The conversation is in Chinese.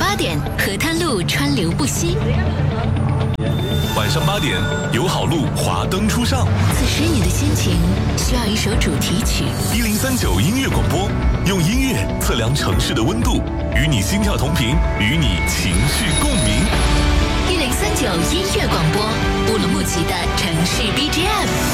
8点，河滩路川流不息。 晚上8点，友好路华灯初上。 此时你的心情需要一首主题曲。 1039音乐广播，用音乐测量城市的温度，与你心跳同频，与你情绪共鸣。 1039音乐广播，乌鲁木齐的城市 BGM。